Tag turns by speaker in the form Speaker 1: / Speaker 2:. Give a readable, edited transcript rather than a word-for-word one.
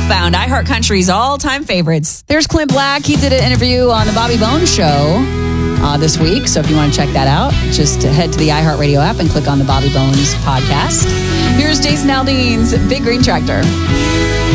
Speaker 1: found iHeartCountry's all-time favorites. There's Clint Black. He did an interview on the Bobby Bones Show this week. So if you want to check that out, just head to the iHeartRadio app and click on the Bobby Bones podcast. Here's Jason Aldean's Big Green Tractor.